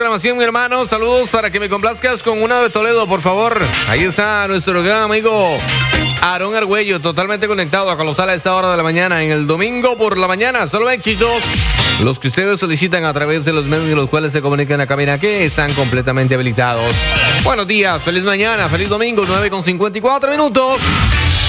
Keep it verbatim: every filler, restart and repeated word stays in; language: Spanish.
Programación, mi hermano, saludos para que me complazcas con una de Toledo, por favor. Ahí está nuestro gran amigo Aarón Argüello, totalmente conectado a Colosal a esta hora de la mañana. En el domingo por la mañana, solo éxitos, los que ustedes solicitan a través de los medios en los cuales se comunican a la cabina, que están completamente habilitados. Buenos días, feliz mañana, feliz domingo, nueve con cincuenta y cuatro minutos.